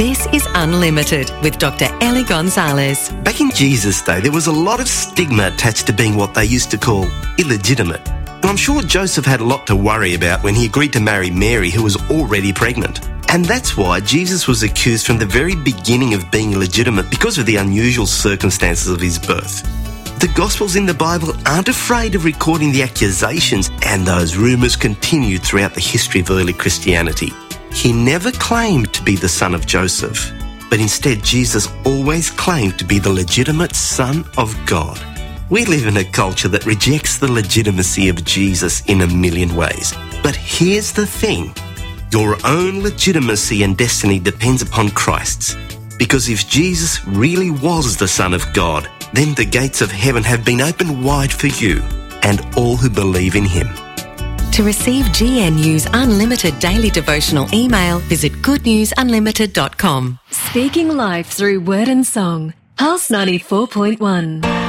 This is Unlimited with Dr. Ellie Gonzalez. Back in Jesus' day, there was a lot of stigma attached to being what they used to call illegitimate. And I'm sure Joseph had a lot to worry about when he agreed to marry Mary, who was already pregnant. And that's why Jesus was accused from the very beginning of being illegitimate because of the unusual circumstances of his birth. The Gospels in the Bible aren't afraid of recording the accusations, and those rumours continued throughout the history of early Christianity. He never claimed to be the son of Joseph, but instead Jesus always claimed to be the legitimate Son of God. We live in a culture that rejects the legitimacy of Jesus in a million ways. But here's the thing. Your own legitimacy and destiny depends upon Christ's. Because if Jesus really was the Son of God, then the gates of heaven have been opened wide for you and all who believe in him. To receive GNU's Unlimited Daily Devotional email, visit goodnewsunlimited.com. Speaking life through word and song. Pulse 94.1.